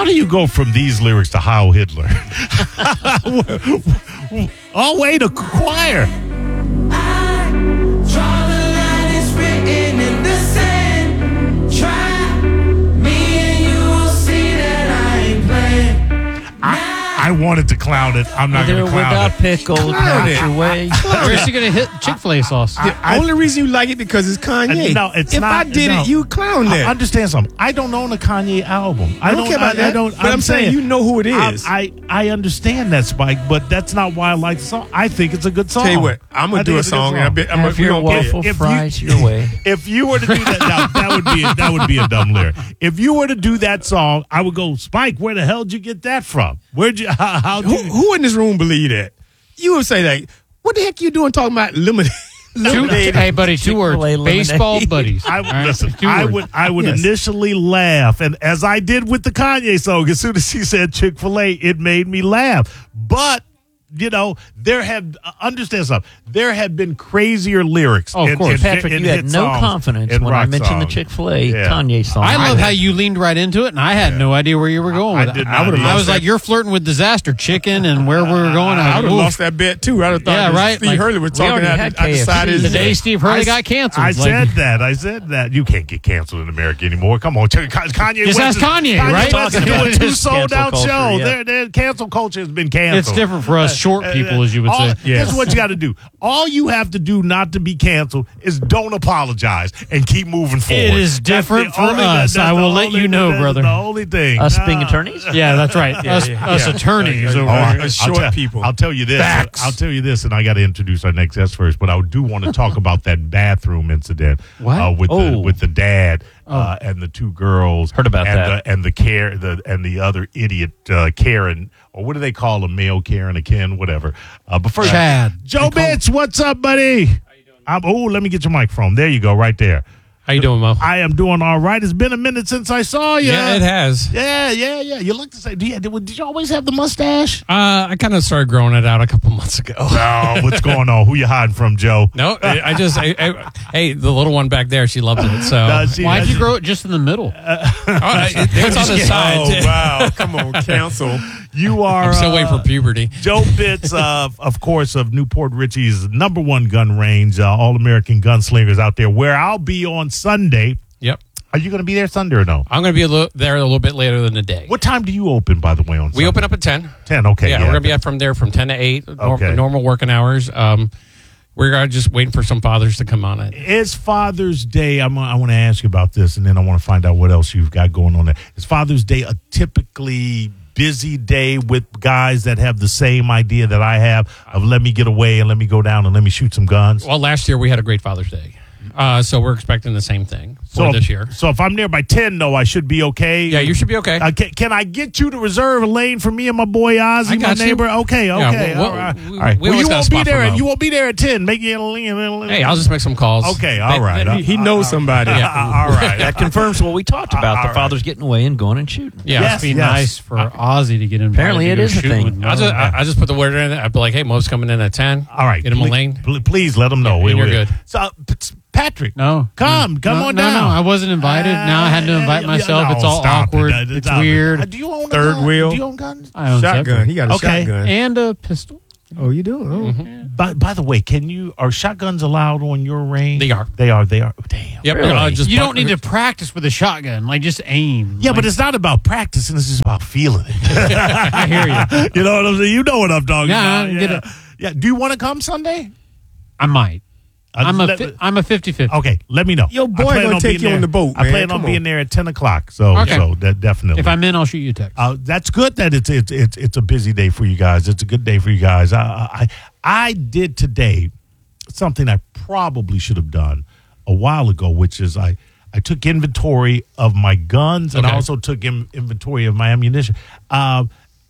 How do you go from these lyrics to Heil Hitler? All way to choir. I wanted to clown it. I'm not going to clown without it. pickle, count your way. Where's he going to hit Chick-fil-A sauce? The only reason you like it because it's Kanye. No, it's if not. I did it, you clown that. Understand something. I don't own a Kanye album. I don't care about that. But I'm saying you know who it is. I understand that, Spike, but that's not why I like the song. I think it's a good song. Tell you what, I'm going to do a song. And if you're waffle fries your way. If you were to do that, now, that would be a dumb lyric. If you were to do that song, I would go, Spike, where the hell did you get that from? Where'd you? Who in this room believe that? You would say that. What the heck you doing talking about lemonade? Hey, buddy, two words. Baseball buddies. Listen, I would initially laugh, and as I did with the Kanye song, as soon as he said Chick-fil-A, it made me laugh. But understand something. There have been crazier lyrics. Oh, of course. Patrick, you had no confidence when I mentioned the Chick-fil-A Kanye song. I love how you leaned right into it, and I had no idea where you were going with it. I was like, you're flirting with disaster chicken and where we were going. I would have lost that bet, too. I would have thought Steve Hurley was talking out the side of his head. The day Steve Hurley got canceled. I said that. You can't get canceled in America anymore. Come on. Kanye Just ask Kanye, right? West is doing two sold-out shows. Their cancel culture has been canceled. It's different for us short people, as you would say. This is what you got to do. All you have to do not to be canceled is don't apologize and keep moving forward. It is different for us. I will let you know, brother. The only thing. Us being attorneys? Yeah, that's right. Us attorneys over here. Short people. I'll tell you this. Facts. I'll tell you this, and I got to introduce our next guest first, but I do want to talk about that bathroom incident with the dad and the two girls. Heard about that. And the other idiot Karen, or what do they call them? Male Karen, a Ken, whatever. But first, Chad. Joe Bitch, what's up, buddy? How you doing? Let me get your microphone. There you go, right there. How you doing, Mo? I am doing all right. It's been a minute since I saw you. Yeah, it has. Yeah. You look the same. Did you always have the mustache? I kind of started growing it out a couple months ago. Oh, what's going on? Who you hiding from, Joe? No, hey, the little one back there, she loves it. So why'd you grow it just in the middle? It's on the side. Oh, wow. Come on, cancel. You are. I'm still waiting for puberty. Joe Bitts, of course, of Newport Richie's #1 gun range, All-American Gunslingers out there, where I'll be on Sunday. Yep. Are you going to be there Sunday or no? I'm going to be there a little bit later than the day. What time do you open, by the way, on Sunday? We open up at 10. 10, okay. Yeah, we're going to be up from 10 to 8, normal working hours. We're just waiting for some fathers to come on it. It's Father's Day. I want to ask you about this, and then I want to find out what else you've got going on there. Is Father's Day a typically busy day with guys that have the same idea that I have of let me get away and let me go down and let me shoot some guns? Well, last year we had a great Father's Day. So we're expecting the same thing for this year. So if I'm there by 10, though, I should be okay? Yeah, you should be okay. Can I get you to reserve a lane for me and my boy Ozzy, my neighbor? Okay. Yeah, all right. Well, you won't be there. You won't be there at 10. Make you a lane. Hey, I'll just make some calls. Okay, all right. He knows somebody. All right. That confirms what we talked about. The father's getting away and going and shooting. Yeah, It'd be nice for Ozzy to get invited. Apparently it is a thing. I just put the word in. I'd be like, hey, Mo's coming in at 10. All right. Get him a lane. Please let him know. You're good. So, Patrick. No. Come on down. No, I wasn't invited. Now I had to invite myself. It's all awkward. It's weird. Do you own a Third gun? wheel? Do you own guns? I own Shotgun. separate. He got a shotgun. And a pistol. Oh, you do? Oh. Mm-hmm. By the way, are shotguns allowed on your range? They are. They are. Damn. Yep. Really? You don't need to practice with a shotgun. Just aim. Yeah, but it's not about practicing. It's just about feeling it. I hear you. You know what I'm saying? You know what I'm talking Yeah, about. get it. Yeah. Do you want to come Sunday? I might. I'm a 50-50. Okay, let me know. Your boy gonna take you on the boat, I man. plan on Come being on. there at 10 o'clock. So that definitely. If I'm in, I'll shoot you a text. That's good that it's a busy day for you guys. It's a good day for you guys. I did today something I probably should have done a while ago, which is I took inventory of my guns and I also took inventory of my ammunition. I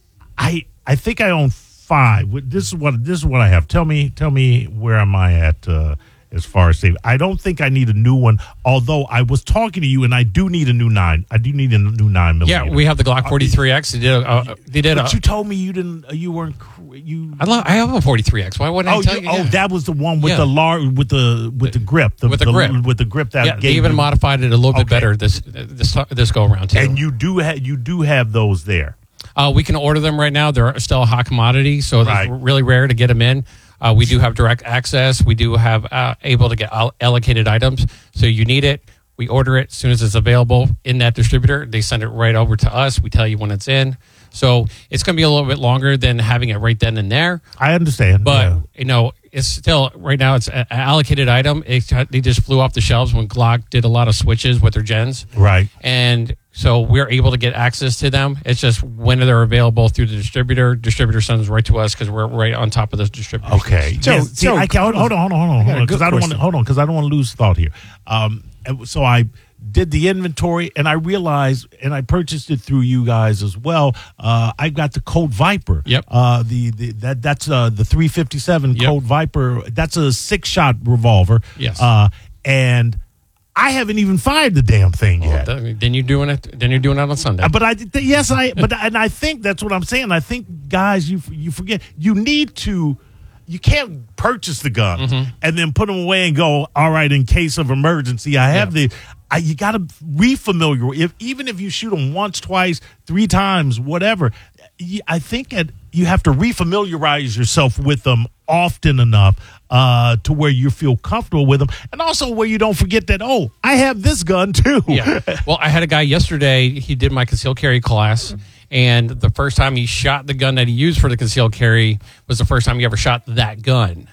think I own 5. This is what I have. Tell me where am I at as far as saving. I don't think I need a new one, although I was talking to you, and I do need a new 9. I do need a new 9mm. Yeah, we have the Glock 43X. They did. But you told me you didn't. You weren't. I have a 43X. Why wouldn't I tell you? Oh, that was the one with the with the grip. With the grip that they even modified it a little bit better this go around too. And you do have those there. We can order them right now. They're still a hot commodity, so it's really rare to get them in. We do have direct access. We do have able to get allocated items. So you need it, we order it. As soon as it's available in that distributor, they send it right over to us. We tell you when it's in. So it's going to be a little bit longer than having it right then and there. I understand. But, it's still, right now, it's an allocated item. They just flew off the shelves when Glock did a lot of switches with their gens. Right. And so we're able to get access to them. It's just when they're available through the distributor. Distributor sends right to us because we're right on top of the distributor. Okay. Joe, hold on, because I don't want to lose thought here. So I did the inventory, and I realized, and I purchased it through you guys as well. I got the Colt Viper. Yep. That's the 357 Colt Viper. That's a 6-shot revolver. Yes. And I haven't even fired the damn thing yet. Then you're doing it. Then you're doing it on Sunday. But I think that's what I'm saying. I think, guys, you forget you need to. You can't purchase the guns and then put them away and go, all right, in case of emergency, I have you got to refamiliar. Even if you shoot them once, twice, 3 times, whatever, I think you have to refamiliarize yourself with them often enough to where you feel comfortable with them, and also where you don't forget that, I have this gun too. Yeah. Well, I had a guy yesterday. He did my concealed carry class. And the first time he shot the gun that he used for the concealed carry was the first time he ever shot that gun.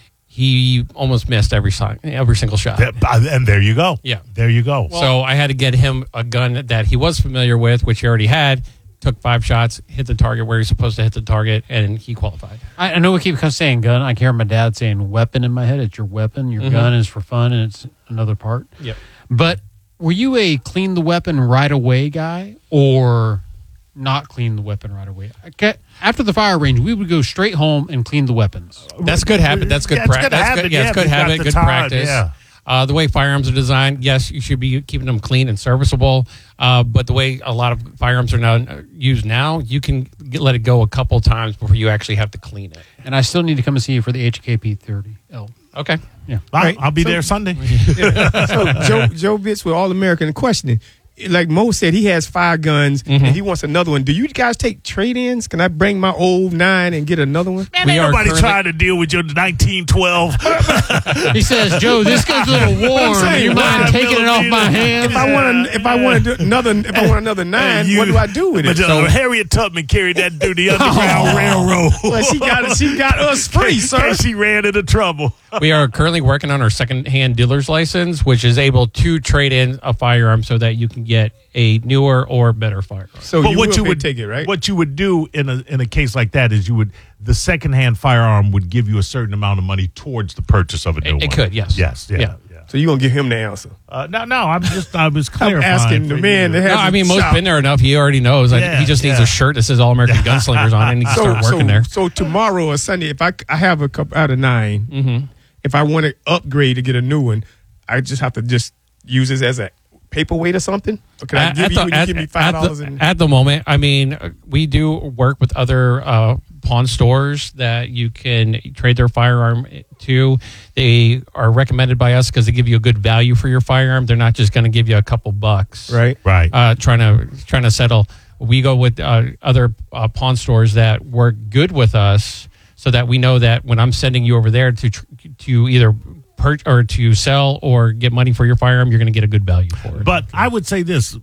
He almost missed every single shot. And there you go. Yeah. There you go. So I had to get him a gun that he was familiar with, which he already had. Took 5 shots, hit the target where he's supposed to hit the target, and he qualified. I know we keep saying gun. I can hear my dad saying weapon in my head. It's your weapon. Your gun is for fun, and it's another part. Yep. But were you a clean the weapon right away guy, or not clean the weapon right away? Okay. After the fire range, we would go straight home and clean the weapons. That's good habit. That's good practice. It's good habit, good practice. Yeah. The way firearms are designed, yes, you should be keeping them clean and serviceable. But the way a lot of firearms are now used now, you can let it go a couple times before you actually have to clean it. And I still need to come and see you for the HKP 30L. Okay. Yeah. I'll be there Sunday. So Joe Bitts with All American questioning. Like Mo said, he has 5 guns and he wants another one. Do you guys take trade-ins? Can I bring my old 9 and get another one? Man, ain't nobody trying to deal with your 1912. He says, Joe, this gun's a little warm. You mind taking it off my hands? If I want another 9, what do I do with it? So Harriet Tubman carried that through the Underground Railroad. Well, she got us free, sir. She ran into trouble. We are currently working on our second-hand dealer's license, which is able to trade in a firearm so that you can get a newer or better firearm. So what you would take it, right? What you would do in a case like that is the secondhand firearm would give you a certain amount of money towards the purchase of a new one. It could, yes. Yes, yeah. So you're going to give him the answer? No, I was clarifying. I'm asking the man that has Mo's been there enough. He already knows. Yeah, he just needs a shirt that says All American Gunslingers on it, and he can start working there. So tomorrow or Sunday, if I have a couple out of 9, if I want to upgrade to get a new one, I just have to use this as a paperweight or something? Or can I give you me $5? At the moment, I mean, we do work with other pawn stores that you can trade their firearm to. They are recommended by us because they give you a good value for your firearm. They're not just going to give you a couple bucks. Right. Trying to settle. We go with other pawn stores that work good with us, so that we know that when I'm sending you over there to either or to sell or get money for your firearm, you're going to get a good value for it. But I would say this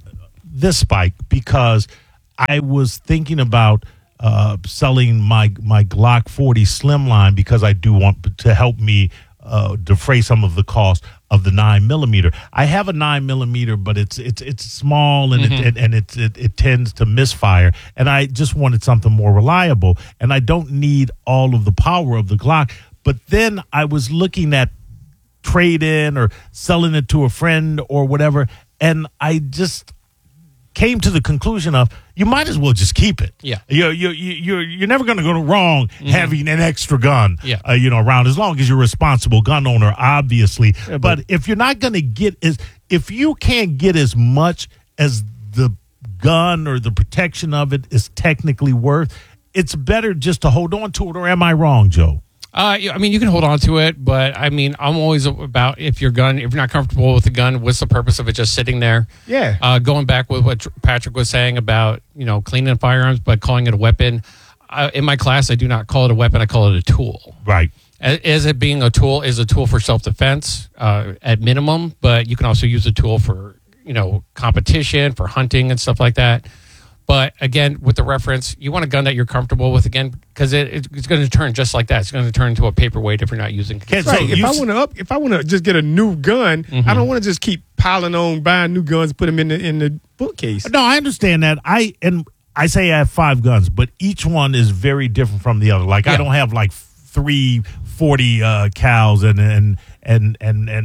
Spike, because I was thinking about selling my Glock 40 Slimline because I do want to help me defray some of the cost of the 9mm. I have a 9mm, but it's small and it tends to misfire, and I just wanted something more reliable, and I don't need all of the power of the Glock. But then I was looking at trade in or selling it to a friend or whatever, and I just came to the conclusion of you might as well just keep it. Yeah. You're never going to go wrong having an extra gun, around, as long as you're a responsible gun owner, obviously. Yeah, but if you're not going to if you can't get as much as the gun or the protection of it is technically worth, it's better just to hold on to it. Or am I wrong, Joe? I mean, you can hold on to it, but I mean, I'm always about if you're not comfortable with the gun, what's the purpose of it just sitting there? Yeah. Going back with what Patrick was saying about, cleaning firearms, but calling it a weapon. In my class, I do not call it a weapon. I call it a tool. Right. As it being a tool is a tool for self-defense at minimum, but you can also use a tool for, competition, for hunting and stuff like that. But again, with the reference, you want a gun that you're comfortable with, again, because it's going to turn just like that. It's going to turn into a paperweight if you're not using it. Right. So if I want to just get a new gun, I don't want to just keep piling on buying new guns, put them in the bookcase. No, I understand that. I say I have 5 guns, but each one is very different from the other. Like I don't have like 3 40 cals and 5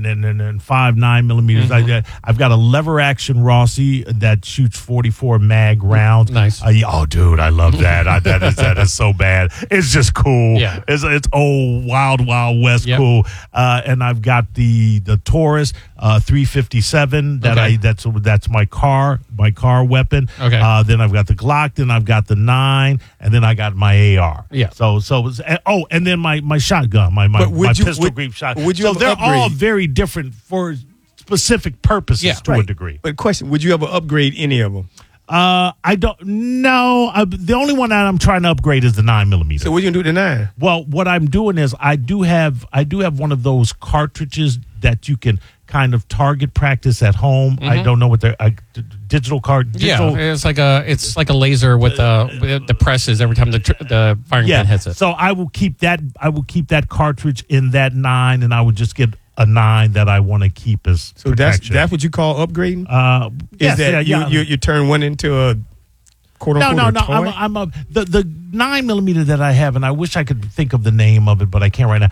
9mm. I've got a lever action Rossi that shoots 44 mag rounds. Nice. Oh, dude, I love that. That is so bad. It's just cool. Yeah. It's old Wild West cool. And I've got the Taurus 357 that's my car weapon. Okay. Then I've got the Glock. Then I've got the 9, and then I got my AR. Yeah. And then my shotgun. My pistol grip shot. So they're all very different for specific purposes to a degree. But question: would you ever upgrade any of them? I don't know. The only one that I'm trying to upgrade is the 9mm. So what are you gonna do with the 9? Well, what I'm doing is I do have one of those cartridges that you can kind of target practice at home. I don't know what they're digital card. Yeah, it's like a laser with the presses every time the firing pin hits it. So I will keep that cartridge in that 9, and I would just get a 9 that I want to keep as protection. That's what you call upgrading? You turn one into a quote-unquote toy? The 9mm that I have, and I wish I could think of the name of it, but I can't right now.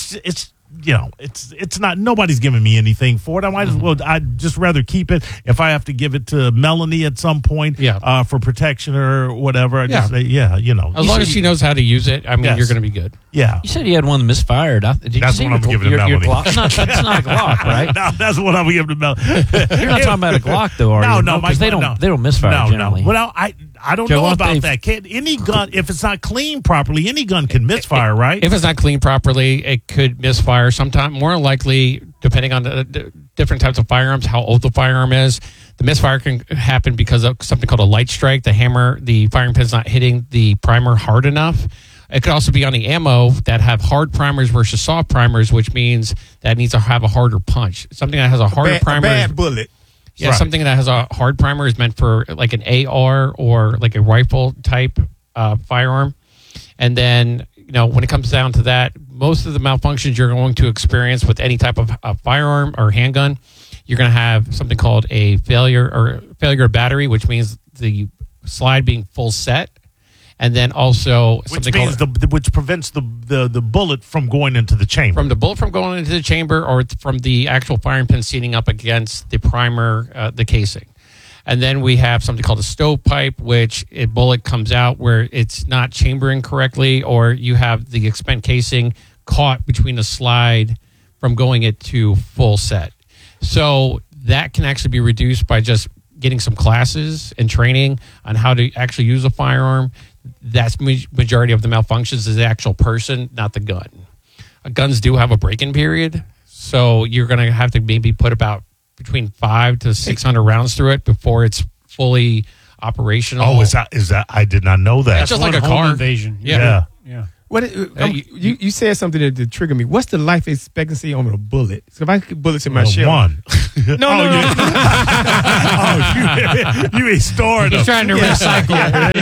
It's not, nobody's giving me anything for it. I might as well, I'd just rather keep it. If I have to give it to Melanie at some point for protection or whatever, I just say, As long as she knows how to use it, I mean, you're going to be good. Yeah. You said you had one that misfired. That's what I'm giving to Melanie. That's not a Glock, right? No, that's what I'm giving to Melanie. You're not talking about a Glock, though, are you? No, because they don't misfire generally. Well, I don't know about that. Any gun, if it's not cleaned properly, any gun can misfire, right? If it's not cleaned properly, it could misfire. Sometimes, more likely, depending on the different types of firearms, how old the firearm is, the misfire can happen because of something called a light strike. The firing pin's not hitting the primer hard enough. It could also be on the ammo that have hard primers versus soft primers, which means that needs to have a harder punch. Something that has a harder primer. A bad bullet. Yeah, right. Something that has a hard primer is meant for like an AR or like a rifle type firearm. And then, when it comes down to that, most of the malfunctions you're going to experience with any type of firearm or handgun, you're going to have something called a failure of battery, which means the slide being full set. And then also which prevents the bullet from going into the chamber. From the bullet from going into the chamber, or from the actual firing pin seating up against the primer, the casing. And then we have something called a stovepipe, which a bullet comes out where it's not chambering correctly, or you have the expend casing caught between the slide from going it to full set. So that can actually be reduced by just getting some classes and training on how to actually use a firearm. That's majority of the malfunctions is the actual person, not the gun. Guns do have a break-in period, so you're going to have to maybe put about between 500 to 600 rounds through it before it's fully operational. Oh, is that? I did not know that. It's just like a car invasion. Yeah. What you said something that triggered me. What's the life expectancy on a bullet? So if I get bullets in my shell, 1. No. You ain't storing them. He's trying to recycle.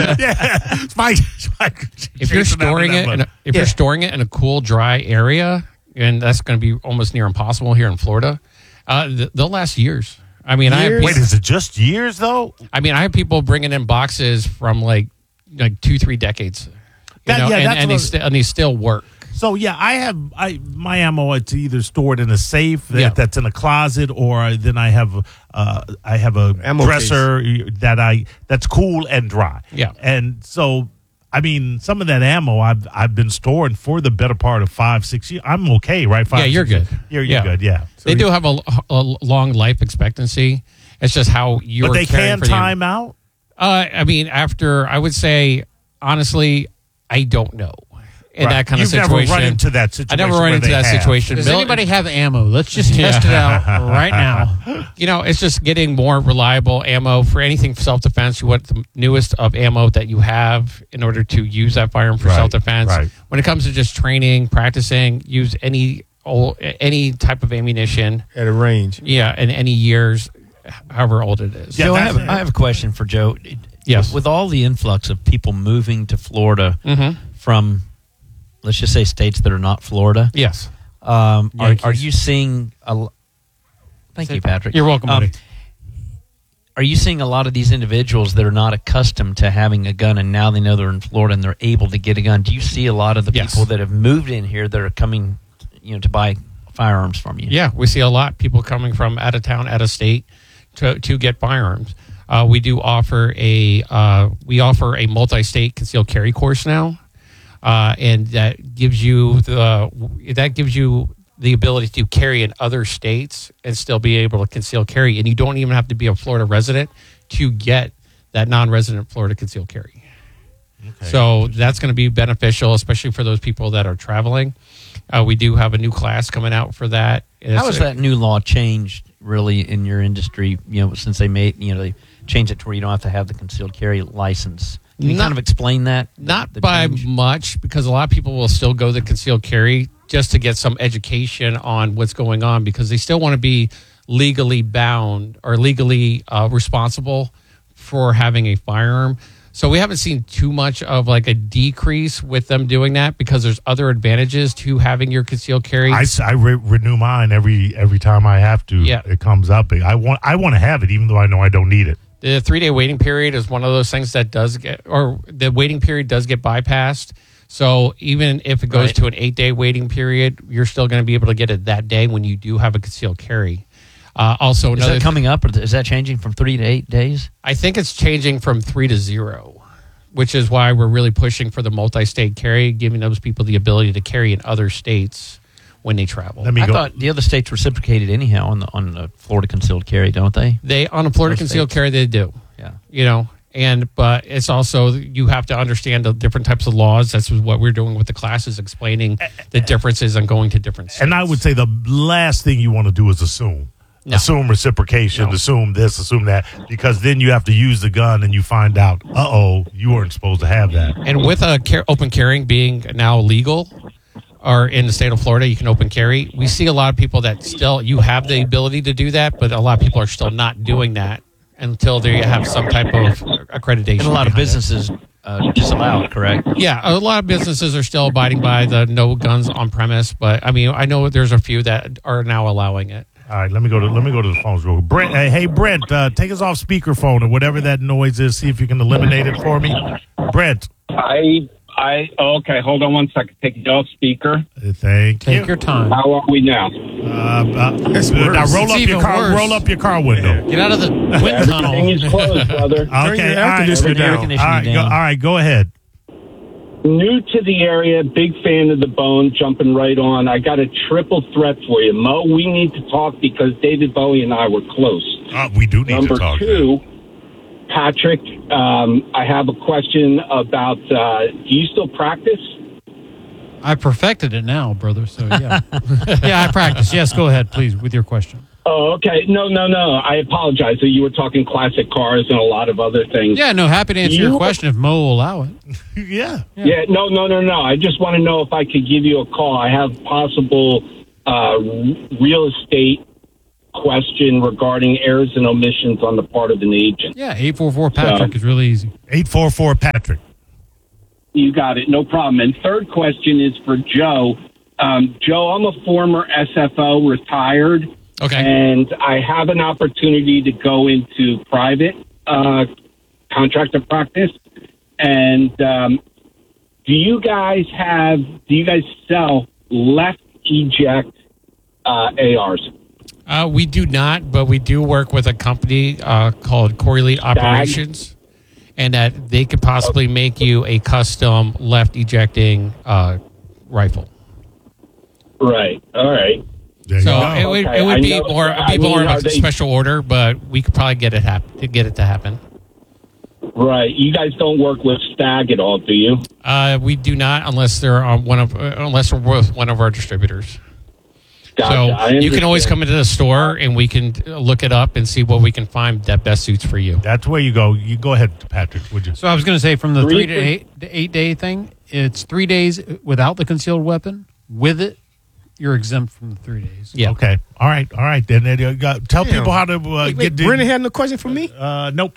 If you're storing it, you're storing it in a cool, dry area, and that's going to be almost near impossible here in Florida, they'll last years. I mean, wait, is it just years though? I mean, I have people bringing in boxes from like 2-3 decades. And they still work. So yeah, I have my ammo. It's either stored in a safe that's in a closet, or then I have a ammo dresser that's cool and dry. Yeah, and so. I mean, some of that ammo I've been storing for the better part of 5-6 years. I'm okay, right? You're good. You're good. Yeah. So they do have a long life expectancy. It's just how you're. But they can time out. I mean, after I would say honestly, I don't know. In that kind of situation. You've never run into that situation. I never run into that situation. Does anybody have ammo? Let's just test it out right now. It's just getting more reliable ammo for anything for self-defense. You want the newest of ammo that you have in order to use that firearm for self-defense. Right. When it comes to just training, practicing, use any type of ammunition. At a range. Yeah, in any years, however old it is. Yeah, Joe, I have a question for Joe. Yes. With all the influx of people moving to Florida from... let's just say states that are not Florida. Yes. Are you seeing Thank you, Patrick. You're welcome, buddy. Are you seeing a lot of these individuals that are not accustomed to having a gun and now they know they're in Florida and they're able to get a gun? Do you see a lot of the people that have moved in here that are coming, to buy firearms from you? Yeah, we see a lot of people coming from out of town, out of state to get firearms. We do offer a multi-state concealed carry course now. And that gives you the ability to carry in other states and still be able to conceal carry. And you don't even have to be a Florida resident to get that non-resident Florida concealed carry. Okay. So that's going to be beneficial, especially for those people that are traveling. We do have a new class coming out for that. How has that new law changed really in your industry? Since they they changed it to where you don't have to have the concealed carry license. Can you kind of explain that? Not by much, because a lot of people will still go the concealed carry just to get some education on what's going on, because they still want to be legally bound or legally responsible for having a firearm. So we haven't seen too much of like a decrease with them doing that, because there's other advantages to having your concealed carry. I renew mine every time I have to. Yeah. It comes up. I want to have it, even though I know I don't need it. The 3-day waiting period is one of those things that the waiting period does get bypassed. So even if it goes to an 8-day waiting period, you're still going to be able to get it that day when you do have a concealed carry. Also, is that coming up, or is that changing from 3 to 8 days? I think it's changing from 3 to 0, which is why we're really pushing for the multi-state carry, giving those people the ability to carry in other states when they travel. I thought the other states reciprocated anyhow on the Florida concealed carry, don't they? On a Florida concealed carry, they do. Yeah. But it's also, you have to understand the different types of laws. That's what we're doing with the classes, explaining the differences on going to different states. And I would say the last thing you want to do is assume. No. Assume reciprocation, assume this, assume that, because then you have to use the gun and you find out, you weren't supposed to have that. And with open carrying being now legal, or in the state of Florida, you can open carry. We see a lot of people that still, you have the ability to do that, but a lot of people are still not doing that until they have some type of accreditation. And a lot of businesses disallow it, correct? Yeah, a lot of businesses are still abiding by the no guns on premise, but I know there's a few that are now allowing it. All right, let me go to the phones real quick. Brent, hey Brent, take us off speakerphone or whatever that noise is. See if you can eliminate it for me, Brent. Okay, hold on one second. Take it off speaker. Thank you. Take your time. How are we now? Now roll up your car window. Get out of the wind tunnel. Everything is closed, brother. Okay, all right, go ahead. New to the area, big fan of the bone, jumping right on. I got a triple threat for you. Mo, we need to talk because David Bowie and I were close. We do need to talk. Number two, Patrick, I have a question about, do you still practice? I perfected it now, brother, so yeah. Yeah, I practice. Yes, go ahead, please, with your question. Oh, okay. No. I apologize. So you were talking classic cars and a lot of other things. Yeah, no, happy to answer your question if Mo will allow it. Yeah. No. I just want to know if I could give you a call. I have possible real estate question regarding errors and omissions on the part of an agent. Yeah, 844-PATRICK is really easy. 844-PATRICK. You got it. No problem. And third question is for Joe. Joe, I'm a former SFO, retired. Okay. And I have an opportunity to go into private contractor practice. And do do you guys sell left eject ARs? We do not, but we do work with a company called Corey Operations, and that they could possibly make you a custom left ejecting rifle. Right. All right. So it would be more of a special order, but we could probably get it to happen. Right. You guys don't work with Stag at all, do you? We do not, unless they're on unless we're with one of our distributors. Gotcha. So you can always come into the store and we can look it up and see what we can find that best suits for you. That's where you go. You go ahead, Patrick. Would you? So I was going to say, from the 3 to 8 day thing, it's 3 days without the concealed weapon. With it, you're exempt from the 3 days. Yeah. Okay. All right. Then tell people how to get. Brennan had no question for me. Nope.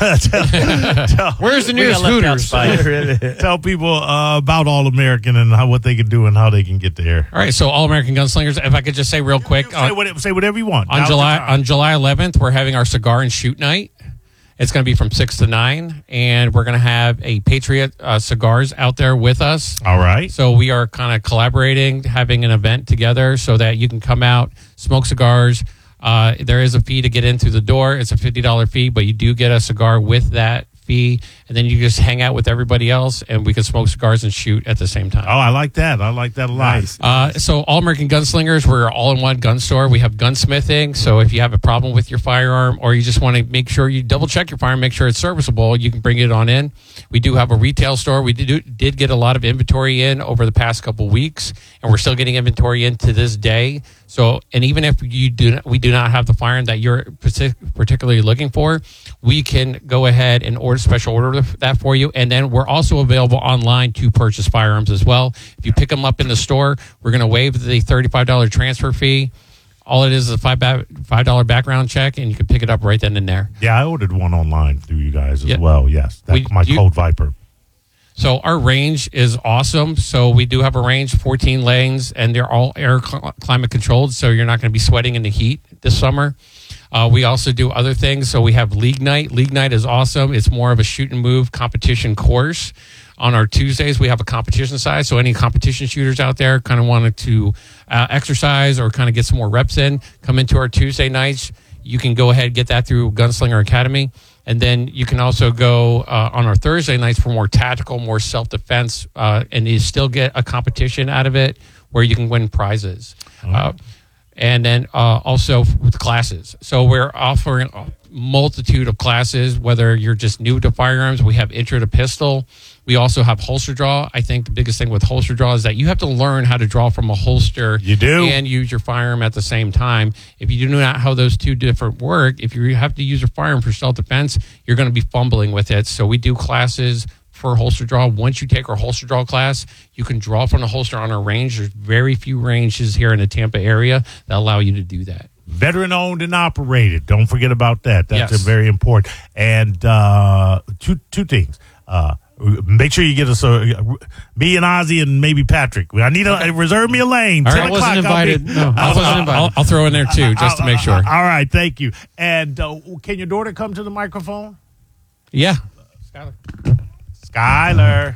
Where's the nearest Hooters? Tell people about All American and what they can do and how they can get there. All right. So All American Gunslingers. If I could just say real quick, say whatever you want. On July 11th, we're having our cigar and shoot night. It's going to be from 6 to 9, and we're going to have a Patriot cigars out there with us. All right. So we are kind of collaborating, having an event together so that you can come out, smoke cigars. There is a fee to get in through the door. It's a $50 fee, but you do get a cigar with that fee, and then you just hang out with everybody else, and we can smoke cigars and shoot at the same time. Oh, I like that. I like that a lot. Nice. So All American Gunslingers, we're an all-in-one gun store. We have gunsmithing, so if you have a problem with your firearm or you just want to make sure you double-check your firearm, make sure it's serviceable, you can bring it on in. We do have a retail store. We did get a lot of inventory in over the past couple weeks, and we're still getting inventory in to this day. So, and even if we do not have the firearm that you're particularly looking for, we can go ahead and special order that for you. And then we're also available online to purchase firearms as well. If you pick them up in the store, we're going to waive the $35 transfer fee. All it is a $5 background check, and you can pick it up right then and there. Yeah, I ordered one online through you guys as well. Yes, Cold Viper. So our range is awesome. So we do have a range, 14 lanes, and they're all air climate controlled, so you're not going to be sweating in the heat this summer. We also do other things. So we have League Night. League Night is awesome. It's more of a shoot and move competition course. On our Tuesdays, we have a competition side. So any competition shooters out there kind of wanted to exercise or kind of get some more reps in, come into our Tuesday nights. You can go ahead and get that through Gunslinger Academy. And then you can also go on our Thursday nights for more tactical, more self-defense, and you still get a competition out of it where you can win prizes. And then also with classes. So we're offering a multitude of classes, whether you're just new to firearms. We have intro to pistol. We also have holster draw. I think the biggest thing with holster draw is that you have to learn how to draw from a holster. You do. And use your firearm at the same time. If you do not know how those two different work, if you have to use your firearm for self-defense, you're going to be fumbling with it. So we do classes for holster draw. Once you take our holster draw class, you can draw from the holster on our range. There's very few ranges here in the Tampa area that allow you to do that. Veteran owned and operated. Don't forget about that. That's Yes. very important. And two things. Make sure you get us me and Ozzy and maybe Patrick. I need reserve me a lane. All 10 right. I wasn't invited. I wasn't invited. I'll throw in there too, just to make sure. All right, thank you. And can your daughter come to the microphone? Yeah. Skylar.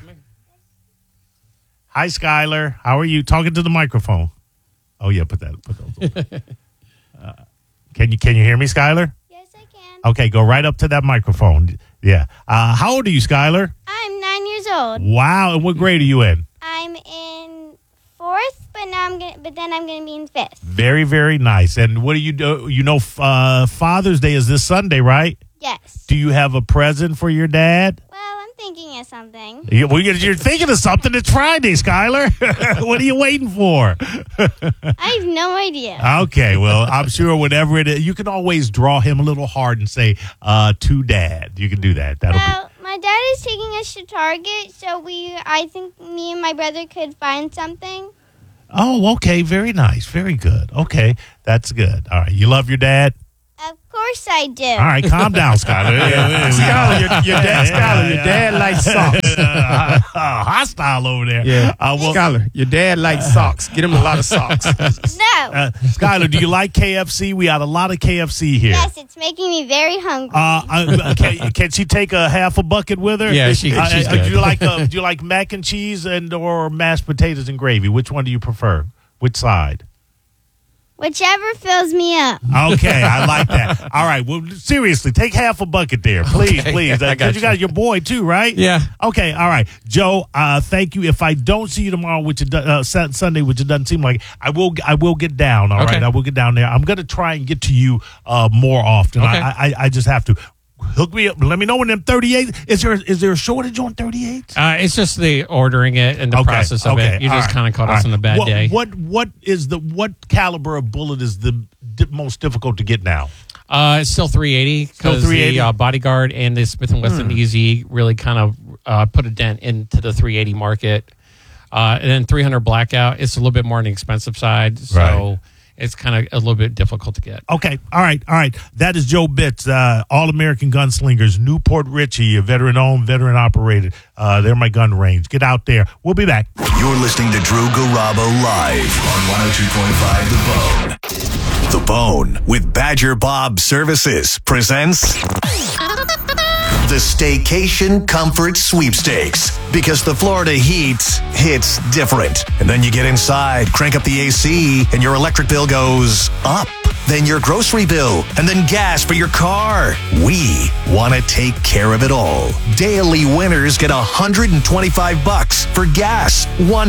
Hi, Skylar. How are you? Talking to the microphone. Oh yeah, put those. Can you hear me, Skylar? Yes, I can. Okay, go right up to that microphone. Yeah. How old are you, Skylar? I'm 9 years old. Wow. And what grade are you in? I'm in 4th, but then I'm gonna be in 5th. Very, very nice. And what do you do? You know, Father's Day is this Sunday, right? Yes. Do you have a present for your dad? Well, I'm thinking of something. You're thinking of something. It's Friday, Skylar. What are you waiting for? I have no idea. Okay, well, I'm sure whatever it is, you can always draw him a little hard and say, to dad. You can do that. My dad is taking us to Target, so I think me and my brother could find something. Oh, okay. Very nice. Very good. Okay, that's good. All right. You love your dad? Of course. course I do. All right, calm down, Skylar. Skylar, your dad likes socks. Hostile over there. Yeah. Skylar, your dad likes socks. Get him a lot of socks. No. Skylar, do you like KFC? We got a lot of KFC here. Yes, it's making me very hungry. Can she take a half a bucket with her? Yeah, she's good. Do you like mac and cheese or mashed potatoes and gravy? Which one do you prefer? Which side? Whichever fills me up. Okay, I like that. All right, well, seriously, take half a bucket there, please, Okay, please. I got You got your boy too, right? Yeah. Okay, all right, Joe. Thank you. If I don't see you tomorrow, which Sunday, which it doesn't seem like, I will get down. All right, Okay. I will get down there. I'm gonna try and get to you more often. Okay. I just have to. Hook me up. Let me know when them 38. Is there a shortage on 38? It's just the ordering it and the process of it. You just kind of caught us on a bad day. What caliber of bullet is the most difficult to get now? It's still 380 because the Bodyguard and the Smith & Wesson Easy really kind of put a dent into the 380 market. And then 300 Blackout, it's a little bit more on the expensive side. So Right. it's kind of a little bit difficult to get. Okay. All right. That is Joe Bitts, All-American Gunslingers, Newport Richie, a veteran-owned, veteran-operated. They're my gun range. Get out there. We'll be back. You're listening to Drew Garabo live on 102.5 The Bone. The Bone with Badger Bob Services presents the Staycation Comfort Sweepstakes. Because the Florida heat hits different. And then you get inside, crank up the AC, and your electric bill goes up. Then your grocery bill, and then gas for your car. We want to take care of it all. Daily winners get $125 for gas,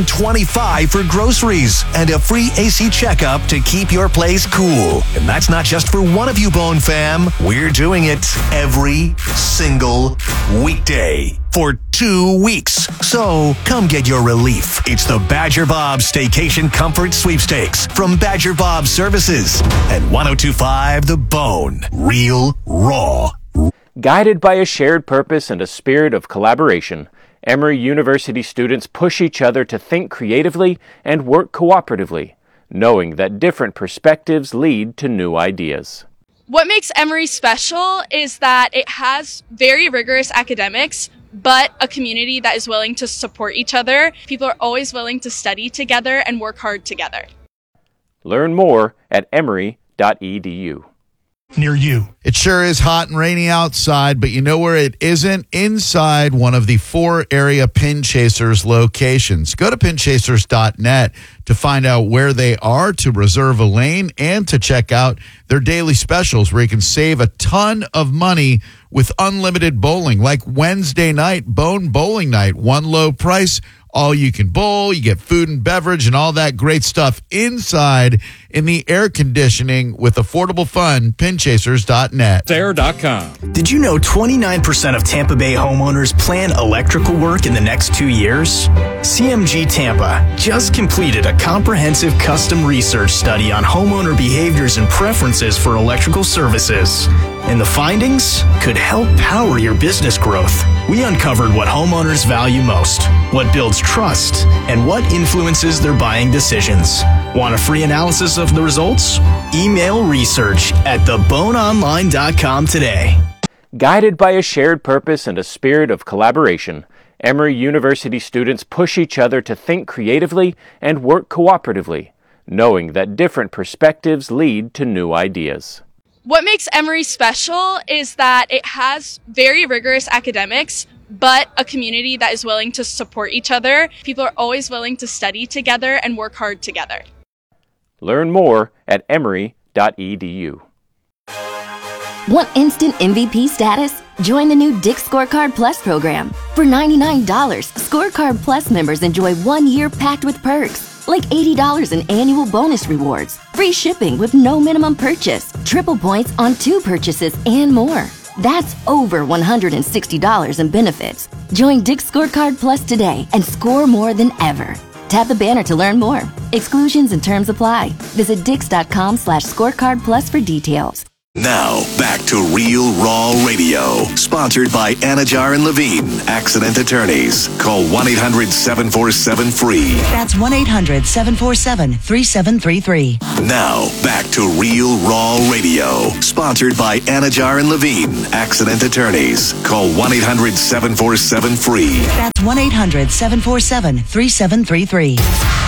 $125 for groceries, and a free AC checkup to keep your place cool. And that's not just for one of you, Bone fam. We're doing it every single weekday for 2 weeks. So come get your relief. It's the Badger Bob Staycation Comfort Sweepstakes from Badger Bob Services and 102.5 The Bone. Real, raw. Guided by a shared purpose and a spirit of collaboration, Emory University students push each other to think creatively and work cooperatively, knowing that different perspectives lead to new ideas. What makes Emory special is that it has very rigorous academics, but a community that is willing to support each other. People are always willing to study together and work hard together. Learn more at emory.edu. Near you. It sure is hot and rainy outside, but you know where it isn't? Inside one of the 4 area Pin Chasers locations. Go to pinchasers.net to find out where they are, to reserve a lane, and to check out their daily specials where you can save a ton of money with unlimited bowling, like Wednesday night, Bone Bowling Night. One low price, all you can bowl. You get food and beverage and all that great stuff inside in the air conditioning with affordable fun. Pinchasers.net. Air.com. Did you know 29% of Tampa Bay homeowners plan electrical work in the next 2 years? CMG Tampa just completed a comprehensive custom research study on homeowner behaviors and preferences for electrical services. And the findings could help power your business growth. We uncovered what homeowners value most, what builds trust, and what influences their buying decisions. Want a free analysis of the results? Email research at theboneonline.com today. Guided by a shared purpose and a spirit of collaboration, Emory University students push each other to think creatively and work cooperatively, knowing that different perspectives lead to new ideas. What makes Emory special is that it has very rigorous academics, but a community that is willing to support each other. People are always willing to study together and work hard together. Learn more at emory.edu. Want instant MVP status? Join the new Dick's Scorecard Plus program. For $99, Scorecard Plus members enjoy 1 year packed with perks, like $80 in annual bonus rewards, free shipping with no minimum purchase, triple points on 2 purchases, and more. That's over $160 in benefits. Join Dick's Scorecard Plus today and score more than ever. Tap the banner to learn more. Exclusions and terms apply. Visit dix.com/scorecardplus for details. Now, back to Real Raw Radio, sponsored by Anajar and Levine, Accident Attorneys. Call 1-800-747-FREE. That's 1-800-747-3733. Now, back to Real Raw Radio, sponsored by Anajar and Levine, Accident Attorneys. Call 1-800-747-FREE. That's 1-800-747-3733.